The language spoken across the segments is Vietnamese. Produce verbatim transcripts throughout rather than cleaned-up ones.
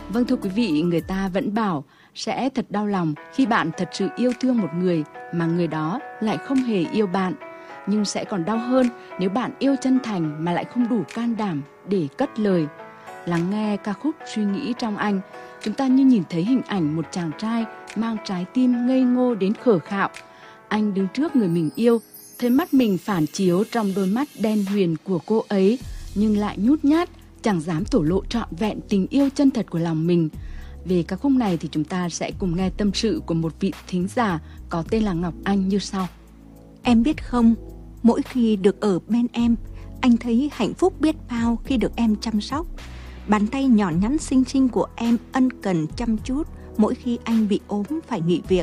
Vâng thưa quý vị, người ta vẫn bảo sẽ thật đau lòng khi bạn thật sự yêu thương một người mà người đó lại không hề yêu bạn. Nhưng sẽ còn đau hơn nếu bạn yêu chân thành mà lại không đủ can đảm để cất lời. Lắng nghe ca khúc Suy nghĩ trong anh, chúng ta như nhìn thấy hình ảnh một chàng trai mang trái tim ngây ngô đến khờ khạo. Anh đứng trước người mình yêu, thấy mắt mình phản chiếu trong đôi mắt đen huyền của cô ấy, nhưng lại nhút nhát, chẳng dám thổ lộ trọn vẹn tình yêu chân thật của lòng mình. Về ca khúc này thì chúng ta sẽ cùng nghe tâm sự của một vị thính giả có tên là Ngọc Anh như sau. Em biết không, mỗi khi được ở bên em, anh thấy hạnh phúc biết bao khi được em chăm sóc. Bàn tay nhỏ nhắn xinh xinh của em ân cần chăm chút mỗi khi anh bị ốm phải nghỉ việc.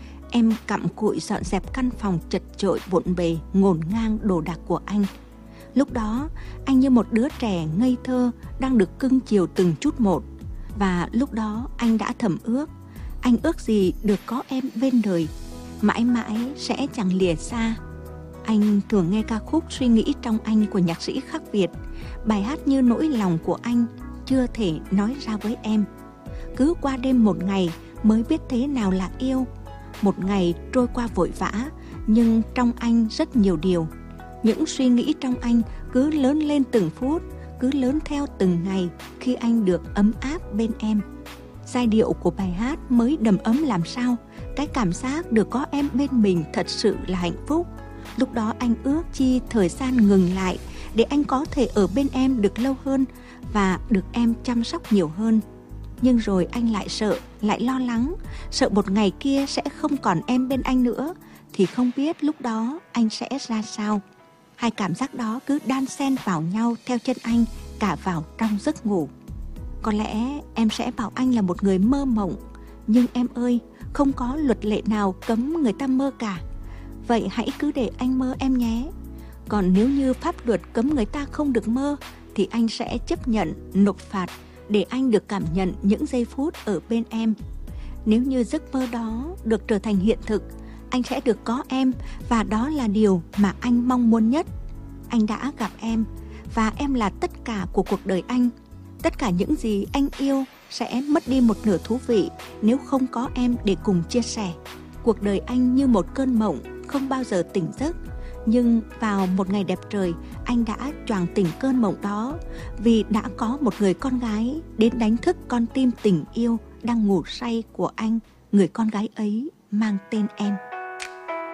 Em cặm cụi dọn dẹp căn phòng chật chội bộn bề, ngổn ngang đồ đạc của anh. Lúc đó, anh như một đứa trẻ ngây thơ đang được cưng chiều từng chút một. Và lúc đó anh đã thầm ước, anh ước gì được có em bên đời, mãi mãi sẽ chẳng lìa xa. Anh thường nghe ca khúc Suy nghĩ trong anh của nhạc sĩ Khắc Việt, bài hát như nỗi lòng của anh chưa thể nói ra với em. Cứ qua đêm một ngày mới biết thế nào là yêu. Một ngày trôi qua vội vã, nhưng trong anh rất nhiều điều. Những suy nghĩ trong anh cứ lớn lên từng phút, cứ lớn theo từng ngày khi anh được ấm áp bên em. Giai điệu của bài hát mới đầm ấm làm sao. Cái cảm giác được có em bên mình thật sự là hạnh phúc. Lúc đó anh ước chi thời gian ngừng lại để anh có thể ở bên em được lâu hơn và được em chăm sóc nhiều hơn. Nhưng rồi anh lại sợ, lại lo lắng, sợ một ngày kia sẽ không còn em bên anh nữa, thì không biết lúc đó anh sẽ ra sao. Hai cảm giác đó cứ đan xen vào nhau theo chân anh cả vào trong giấc ngủ. Có lẽ em sẽ bảo anh là một người mơ mộng, nhưng em ơi, không có luật lệ nào cấm người ta mơ cả. Vậy hãy cứ để anh mơ em nhé. Còn nếu như pháp luật cấm người ta không được mơ, thì anh sẽ chấp nhận nộp phạt để anh được cảm nhận những giây phút ở bên em. Nếu như giấc mơ đó được trở thành hiện thực, anh sẽ được có em, và đó là điều mà anh mong muốn nhất. Anh đã gặp em, và em là tất cả của cuộc đời anh. Tất cả những gì anh yêu sẽ mất đi một nửa thú vị nếu không có em để cùng chia sẻ. Cuộc đời anh như một cơn mộng không bao giờ tỉnh giấc. Nhưng vào một ngày đẹp trời, anh đã choàng tỉnh cơn mộng đó, vì đã có một người con gái đến đánh thức con tim tình yêu đang ngủ say của anh. Người con gái ấy mang tên em.